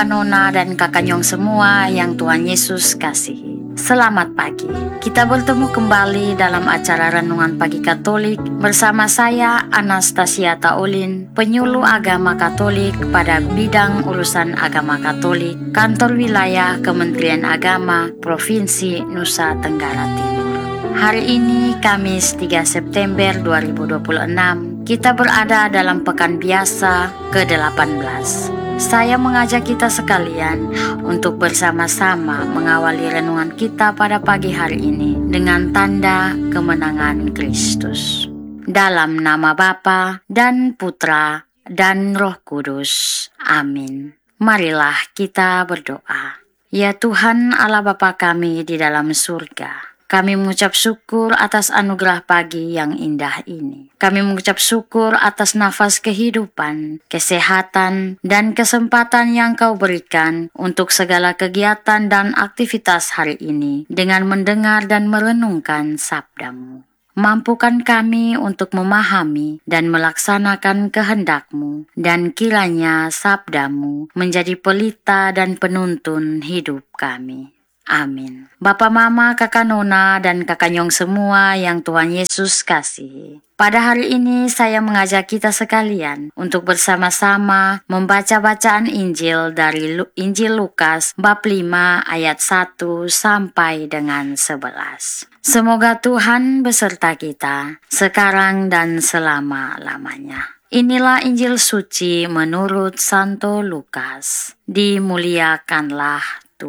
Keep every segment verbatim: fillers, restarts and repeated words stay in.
Nona dan kakak Nyong semua yang Tuhan Yesus kasihi. Selamat pagi. Kita bertemu kembali dalam acara Renungan Pagi Katolik bersama saya Anastasia Taulin, penyuluh agama Katolik pada bidang urusan agama Katolik, Kantor Wilayah Kementerian Agama Provinsi Nusa Tenggara Timur. Hari ini Kamis tiga September dua ribu dua puluh enam, kita berada dalam pekan biasa ke delapan belas. Saya mengajak kita sekalian untuk bersama-sama mengawali renungan kita pada pagi hari ini dengan tanda kemenangan Kristus. Dalam nama Bapa dan Putra dan Roh Kudus. Amin. Marilah kita berdoa. Ya Tuhan Allah Bapa kami di dalam surga, kami mengucap syukur atas anugerah pagi yang indah ini. Kami mengucap syukur atas nafas kehidupan, kesehatan, dan kesempatan yang Kau berikan untuk segala kegiatan dan aktivitas hari ini dengan mendengar dan merenungkan sabda-Mu. Mampukan kami untuk memahami dan melaksanakan kehendak-Mu, dan kiranya sabda-Mu menjadi pelita dan penuntun hidup kami. Amin. Bapak, Mama, Kakak Nona, dan Kakak Nyong semua yang Tuhan Yesus kasihi. Pada hari ini saya mengajak kita sekalian untuk bersama-sama membaca bacaan Injil dari Injil Lukas bab lima ayat satu sampai dengan sebelas. Semoga Tuhan beserta kita sekarang dan selama-lamanya. Inilah Injil suci menurut Santo Lukas. Dimuliakanlah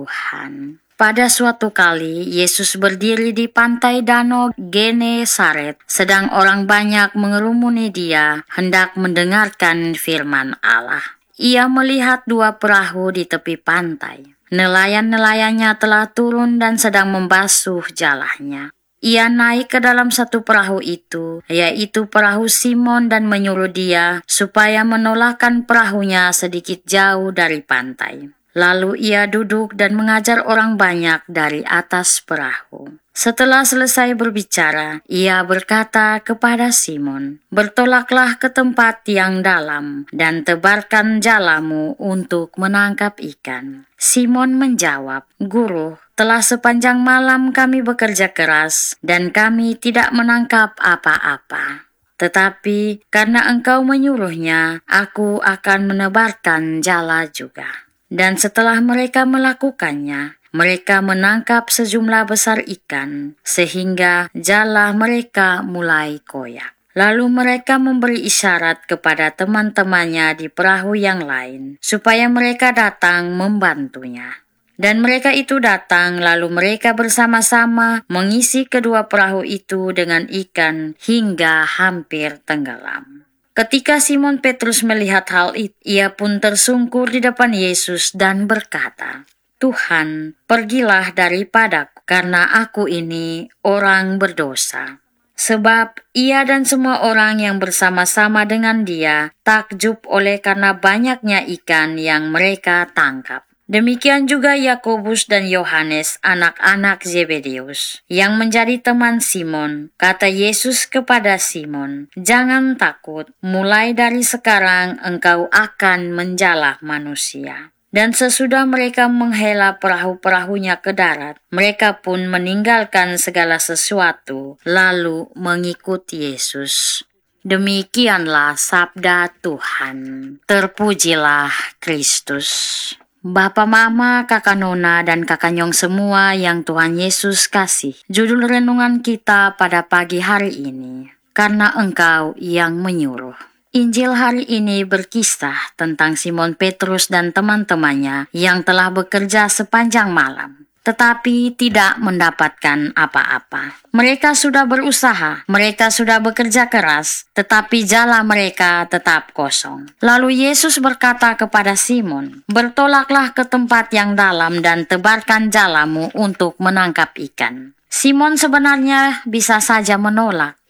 Tuhan. Pada suatu kali, Yesus berdiri di pantai danau Genesaret, sedang orang banyak mengerumuni Dia, hendak mendengarkan firman Allah. Ia melihat dua perahu di tepi pantai. Nelayan-nelayannya telah turun dan sedang membasuh jalahnya. Ia naik ke dalam satu perahu itu, yaitu perahu Simon, dan menyuruh dia supaya menolakkan perahunya sedikit jauh dari pantai. Lalu ia duduk dan mengajar orang banyak dari atas perahu. Setelah selesai berbicara, ia berkata kepada Simon, "Bertolaklah ke tempat yang dalam dan tebarkan jalamu untuk menangkap ikan." Simon menjawab, "Guru, telah sepanjang malam kami bekerja keras dan kami tidak menangkap apa-apa. Tetapi karena Engkau menyuruhnya, aku akan menebarkan jala juga." Dan setelah mereka melakukannya, mereka menangkap sejumlah besar ikan, sehingga jala mereka mulai koyak. Lalu mereka memberi isyarat kepada teman-temannya di perahu yang lain, supaya mereka datang membantunya. Dan mereka itu datang, lalu mereka bersama-sama mengisi kedua perahu itu dengan ikan hingga hampir tenggelam. Ketika Simon Petrus melihat hal itu, ia pun tersungkur di depan Yesus dan berkata, "Tuhan, pergilah daripadaku, karena aku ini orang berdosa." Sebab ia dan semua orang yang bersama-sama dengan dia takjub oleh karena banyaknya ikan yang mereka tangkap. Demikian juga Yakobus dan Yohanes, anak-anak Zebedeus, yang menjadi teman Simon. Kata Yesus kepada Simon, "Jangan takut, mulai dari sekarang engkau akan menjala manusia." Dan sesudah mereka menghela perahu-perahunya ke darat, mereka pun meninggalkan segala sesuatu, lalu mengikut Yesus. Demikianlah sabda Tuhan. Terpujilah Kristus. Bapak, Mama, Kakak Nona, dan Kakak Nyong semua yang Tuhan Yesus kasih. Judul renungan kita pada pagi hari ini, karena Engkau yang menyuruh. Injil hari ini berkisah tentang Simon Petrus dan teman-temannya yang telah bekerja sepanjang malam, tetapi tidak mendapatkan apa-apa. Mereka sudah berusaha, mereka sudah bekerja keras, tetapi jala mereka tetap kosong. Lalu Yesus berkata kepada Simon, "Bertolaklah ke tempat yang dalam dan tebarkan jalamu untuk menangkap ikan." Simon sebenarnya bisa saja menolak.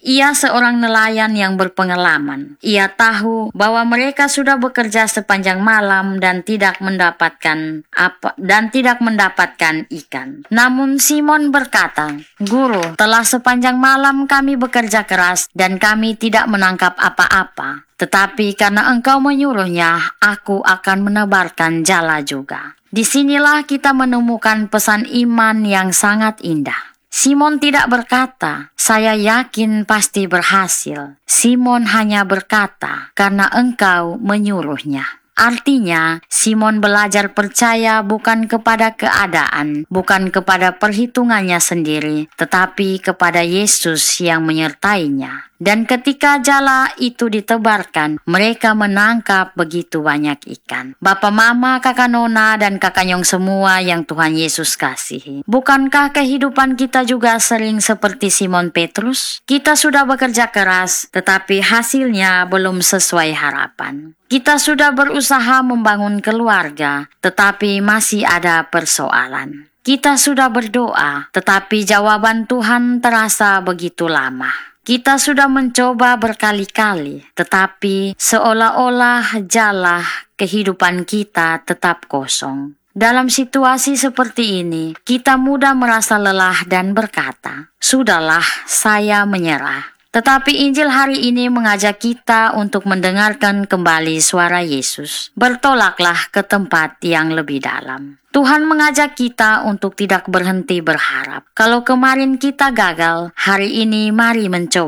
Ia seorang nelayan yang berpengalaman. Ia tahu bahwa mereka sudah bekerja sepanjang malam dan tidak mendapatkan apa dan tidak mendapatkan ikan. Namun Simon berkata, "Guru, telah sepanjang malam kami bekerja keras dan kami tidak menangkap apa-apa. Tetapi karena engkau menyuruhnya, aku akan menebarkan jala juga." Disinilah kita menemukan pesan iman yang sangat indah. Simon tidak berkata, "Saya yakin pasti berhasil." Simon hanya berkata, "Karena engkau menyuruhnya." Artinya, Simon belajar percaya bukan kepada keadaan, bukan kepada perhitungannya sendiri, tetapi kepada Yesus yang menyertainya. Dan ketika jala itu ditebarkan, mereka menangkap begitu banyak ikan. Bapa, mama, kakak nona, dan kakak nyong semua yang Tuhan Yesus kasihi. Bukankah kehidupan kita juga sering seperti Simon Petrus? Kita sudah bekerja keras, tetapi hasilnya belum sesuai harapan. Kita sudah berusaha membangun keluarga, tetapi masih ada persoalan. Kita sudah berdoa, tetapi jawaban Tuhan terasa begitu lama. Kita sudah mencoba berkali-kali, tetapi seolah-olah jala kehidupan kita tetap kosong. Dalam situasi seperti ini, kita mudah merasa lelah dan berkata, "Sudahlah, saya menyerah." Tetapi Injil hari ini mengajak kita untuk mendengarkan kembali suara Yesus. Bertolaklah ke tempat yang lebih dalam. Tuhan mengajak kita untuk tidak berhenti berharap. Kalau kemarin kita gagal, hari ini mari mencoba.